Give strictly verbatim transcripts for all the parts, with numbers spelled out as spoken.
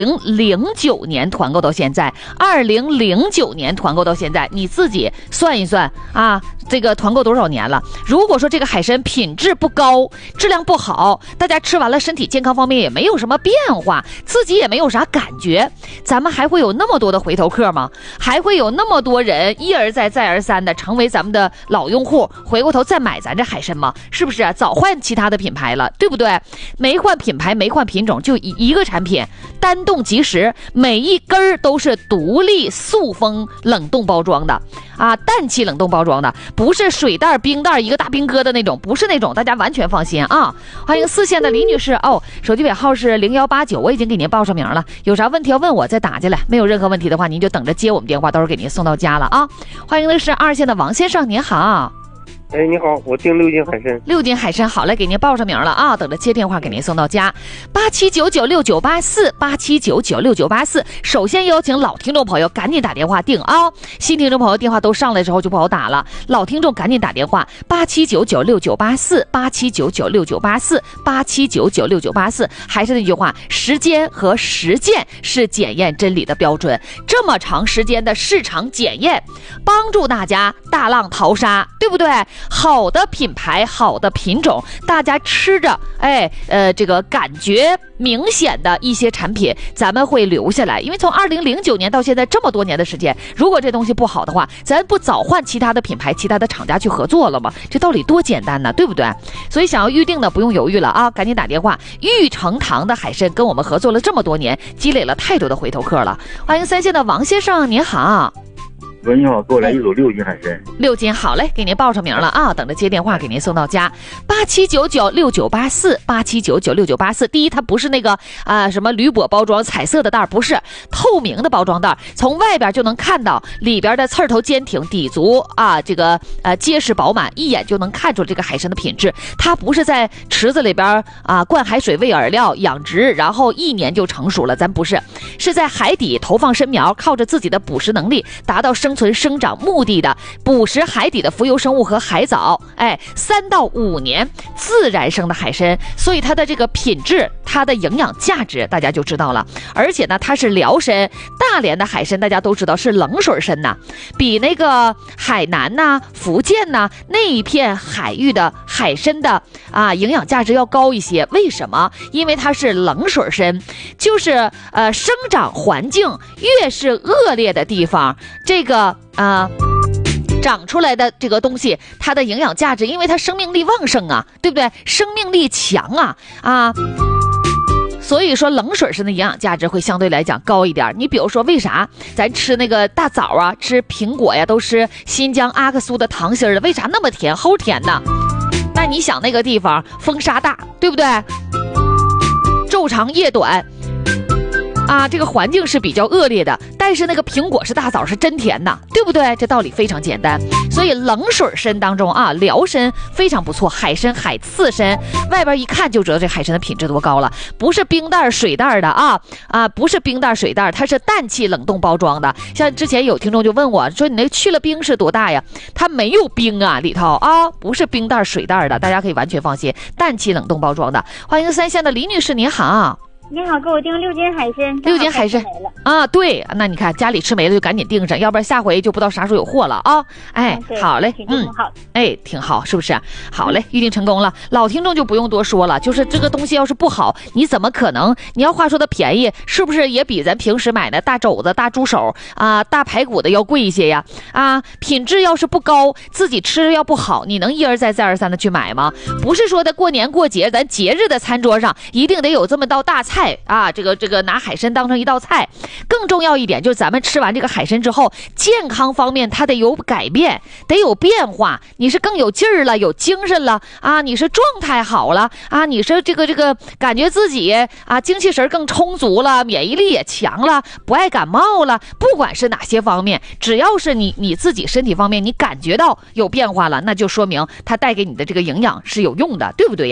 零零九年团购到现在，二零零九年团购到现在，你自己算一算啊，这个团购多少年了？如果说这个海参品质不高，质量不好，大家吃完了身体健康方面也没有什么变化，自己也没有啥感觉，咱们还会有那么多的回头客吗？还会有那么多人一而再再而三的成为咱们的老用户，回过头再买咱这海参吗？是不是啊？早换其他的品牌了，对不对？没换品牌没换品种，就一个产品单冻即食，每一根儿都是独立塑封冷冻包装的啊，氮气冷冻包装的，不是水袋冰袋一个大冰疙瘩那种，不是那种，大家完全放心啊。欢迎四线的李女士哦，手机尾号是零幺八九，我已经给您报上名了，有啥问题要问我再打进来，没有任何问题的话您就等着接我们电话，到时候给您送到家了啊。欢迎的是二线的王先生，您好。 哎，你好，我订六斤海参。 六斤海参，好嘞，给您报上名了啊，等着接电话给您送到家。八七九九六九八四，八七九九六九八四。首先邀请老听众朋友赶紧打电话订啊，新听众朋友电话都上来之后就不好打了，老听众赶紧打电话，八七九九六九八四，八七九九六九八四，八七九九六九八四。还是那句话，时间和实践是检验真理的标准。这么长时间的市场检验，帮助大家大浪淘沙，对不对？好的品牌，好的品种，大家吃着，哎，呃，这个感觉明显的一些产品，咱们会留下来。因为从二零零九年到现在这么多年的时间，如果这东西不好的话，咱不早换其他的品牌、其他的厂家去合作了吗？这道理多简单呢，对不对？所以想要预定的不用犹豫了啊，赶紧打电话。玉成堂的海参跟我们合作了这么多年，积累了太多的回头客了。欢迎三线的王先生，您好。 喂，你好，给我来一组六斤海参。 六斤，好嘞，给您报上名了啊，等着接电话给您送到家。八七九九六九八四，八七九九六九八四。第一，它不是那个啊、呃、什么铝箔包装彩色的袋，不是透明的包装袋，从外边就能看到里边的刺头坚挺，底足啊这个呃结实饱满，一眼就能看出这个海参的品质。它不是在池子里边啊灌海水喂饵料养殖，然后一年就成熟了，咱不是，是在海底投放深苗，靠着自己的捕食能力达到生存生长目的的，捕食海底的浮游生物和海藻，哎，三到五年自然生的海参，所以它的这个品质，它的营养价值大家就知道了。而且呢，它是辽参，大连的海参大家都知道是冷水参呐，比那个海南呐、福建呐那一片海域的海参的啊营养价值要高一些。为什么？因为它是冷水参，就是呃生长环境越是恶劣的地方，这个啊，长出来的这个东西，它的营养价值，因为它生命力旺盛啊，对不对？生命力强啊啊，所以说冷水参的营养价值会相对来讲高一点。你比如说，为啥咱吃那个大枣啊，吃苹果呀，都是新疆阿克苏的糖心儿的？为啥那么甜，齁甜呢？但你想那个地方风沙大，对不对？昼长夜短。啊，这个环境是比较恶劣的，但是那个苹果是大枣是真甜的，对不对？这道理非常简单。所以冷水参当中啊，辽参非常不错，海参、海刺参，外边一看就知道这海参的品质多高了，不是冰袋水袋的啊啊，不是冰袋水袋，它是氮气冷冻包装的。像之前有听众就问我说，你那去了冰是多大呀？它没有冰啊，里头啊，不是冰袋水袋的，大家可以完全放心，氮气冷冻包装的。欢迎三线的李女士，您好。 你好，给我订六斤海参。 六斤海参啊，对，那你看家里吃没了就赶紧订上，要不然下回就不知道啥时候有货了啊。哎，好嘞，嗯，好，哎，挺好，是不是？好嘞，预定成功了。老听众就不用多说了，就是这个东西要是不好，你怎么可能？你要话说的便宜，是不是也比咱平时买的大肘子、大猪手啊、大排骨的要贵一些呀？啊，品质要是不高，自己吃要不好，你能一而再、再而三的去买吗？不是说的过年过节，咱节日的餐桌上一定得有这么道大菜。啊，这个这个拿海参当成一道菜，更重要一点就是咱们吃完这个海参之后，健康方面它得有改变，得有变化。你是更有劲儿了，有精神了啊，你是状态好了啊，你是这个这个感觉自己啊精气神更充足了，免疫力也强了，不爱感冒了。不管是哪些方面，只要是你你自己身体方面你感觉到有变化了，那就说明它带给你的这个营养是有用的，对不对呀？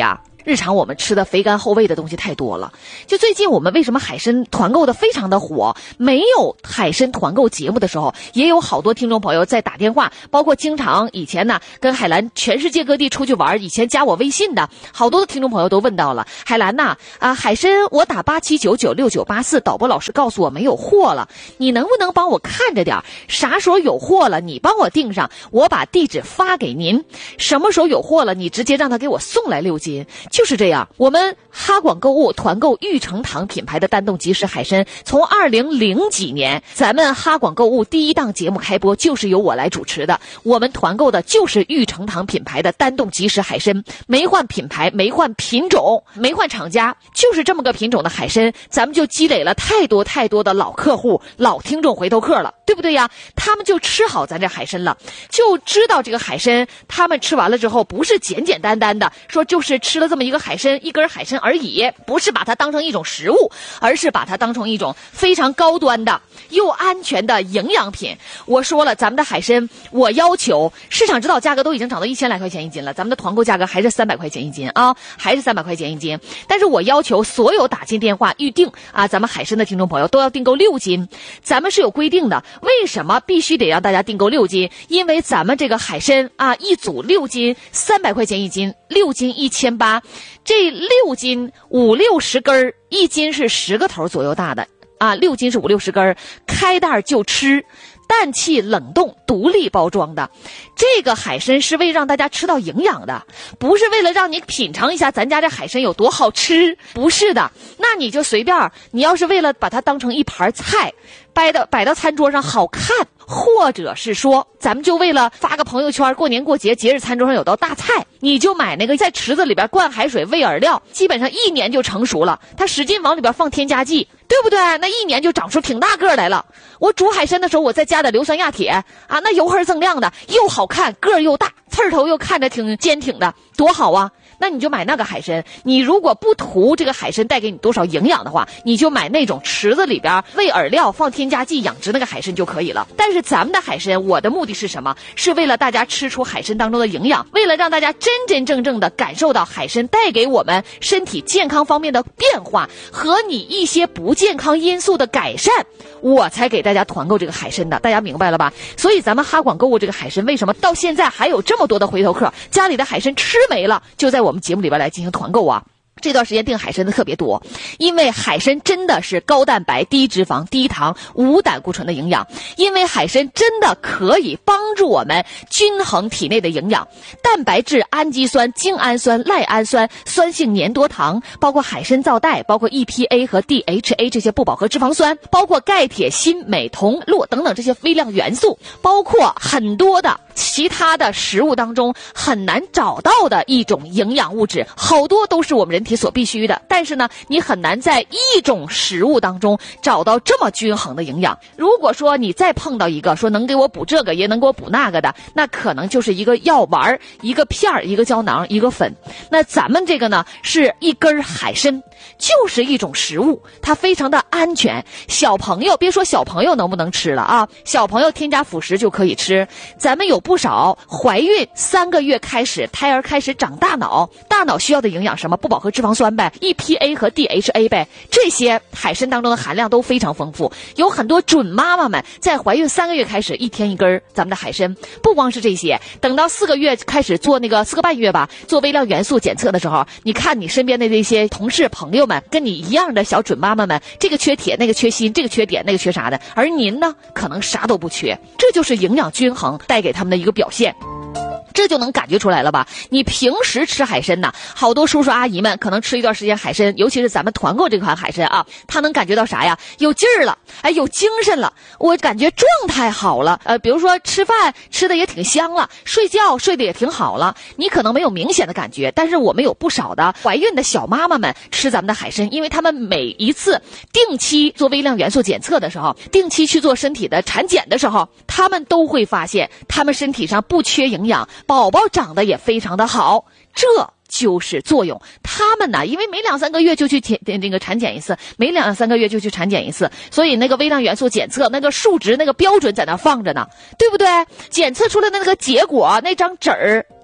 日常我们吃的肥甘厚味的东西太多了。就最近我们为什么海参团购的非常的火，没有海参团购节目的时候，也有好多听众朋友在打电话，包括经常以前呢跟海兰全世界各地出去玩，以前加我微信的好多的听众朋友都问到了，海兰呐啊海参我打八七九九六九八四，导播老师告诉我没有货了，你能不能帮我看着点，啥时候有货了你帮我订上，我把地址发给您，什么时候有货了你直接让他给我送来六斤。就是这样，我们哈广购物团购玉成堂品牌的单冻即食海参，从二零零几年咱们哈广购物第一档节目开播就是由我来主持的，我们团购的就是玉成堂品牌的单冻即食海参，没换品牌，没换品种，没换厂家，就是这么个品种的海参，咱们就积累了太多太多的老客户、老听众回头客了，对不对呀？他们就吃好咱这海参了，就知道这个海参他们吃完了之后不是简简单单的说就是吃了这么一个海参一根海参而已，不是把它当成一种食物，而是把它当成一种非常高端的又安全的营养品。我说了，咱们的海参我要求市场指导价格都已经涨到一千来块钱一斤了，咱们的团购价格还是三百块钱一斤啊，还是三百块钱一斤。但是我要求所有打进电话预定啊，咱们海参的听众朋友都要订购六斤，咱们是有规定的。为什么必须得让大家订购六斤？因为咱们这个海参啊，一组六斤，三百块钱一斤，六斤一千八，这六斤五六十根，一斤是十个头左右大的啊，六斤是五六十根，开袋就吃。氮气冷冻独立包装的这个海参是为让大家吃到营养的，不是为了让你品尝一下咱家这海参有多好吃，不是的。那你就随便，你要是为了把它当成一盘菜摆到摆到餐桌上好看，或者是说咱们就为了发个朋友圈，过年过节节日餐桌上有道大菜，你就买那个在池子里边灌海水喂饵料，基本上一年就成熟了，它使劲往里边放添加剂，对不对？那一年就长出挺大个来了。我煮海参的时候我再加点硫酸亚铁啊，那油黑锃亮的又好看，个儿又大，刺儿头又看着挺坚挺的，多好啊。那你就买那个海参，你如果不图这个海参带给你多少营养的话，你就买那种池子里边喂饵料放添加剂养殖那个海参就可以了。但是咱们的海参，我的目的是什么？是为了大家吃出海参当中的营养，为了让大家真真正正的感受到海参带给我们身体健康方面的变化和你一些不健康因素的改善，我才给大家团购这个海参的，大家明白了吧？所以咱们哈广购物这个海参为什么到现在还有这么多的回头客，家里的海参吃没了就在我们节目里边来进行团购啊。这段时间订海参的特别多，因为海参真的是高蛋白、低脂肪、低糖、无胆固醇的营养，因为海参真的可以帮助我们均衡体内的营养，蛋白质、氨基酸、精氨酸、赖氨酸、酸性粘多糖，包括海参皂带，包括 E P A 和 D H A 这些不饱和脂肪酸，包括钙、铁、锌、镁、铜、铬等等这些微量元素，包括很多的其他的食物当中很难找到的一种营养物质，好多都是我们人体所必须的，但是呢你很难在一种食物当中找到这么均衡的营养。如果说你再碰到一个说能给我补这个也能给我补那个的，那可能就是一个药丸、一个片儿、一个胶囊、一个粉。那咱们这个呢是一根海参，就是一种食物，它非常的安全。小朋友别说小朋友能不能吃了啊，小朋友添加辅食就可以吃。咱们有不少怀孕三个月开始，胎儿开始长大脑，大脑需要的营养什么？不饱和脂肪酸呗， E P A 和 D H A 呗，这些海参当中的含量都非常丰富。有很多准妈妈们在怀孕三个月开始一天一根咱们的海参，不光是这些，等到四个月开始做那个四个半月吧，做微量元素检测的时候，你看你身边的这些同事朋友们跟你一样的小准妈妈们，这个缺铁，那个缺锌，这个缺碘，那个缺啥的，而您呢可能啥都不缺，这就是营养均衡带给他们的一个表现。这就能感觉出来了吧？你平时吃海参呢，好多叔叔阿姨们可能吃一段时间海参，尤其是咱们团购这款海参啊，他能感觉到啥呀？有劲儿了，哎，有精神了，我感觉状态好了。呃，比如说吃饭吃的也挺香了，睡觉睡得也挺好了。你可能没有明显的感觉，但是我们有不少的怀孕的小妈妈们吃咱们的海参，因为他们每一次定期做微量元素检测的时候，定期去做身体的产检的时候，他们都会发现他们身体上不缺营养，宝宝长得也非常的好，这就是作用。他们呢，因为每两三个月就去检那个产检一次，每两三个月就去产检一次，所以那个微量元素检测那个数值那个标准在那放着呢，对不对？检测出来的那个结果，那张纸儿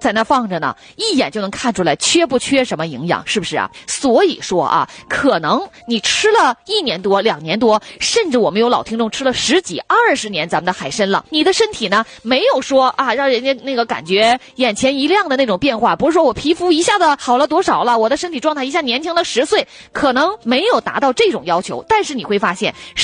在那放着呢，一眼就能看出来缺不缺什么营养，是不是啊？所以说啊，可能你吃了一年多、两年多，甚至我们有老听众吃了十几、二十年咱们的海参了，你的身体呢没有说啊让人家那个感觉眼前一亮的那种变化，不是说我皮肤一下子好了多少了，我的身体状态一下年轻了十岁，可能没有达到这种要求，但是你会发现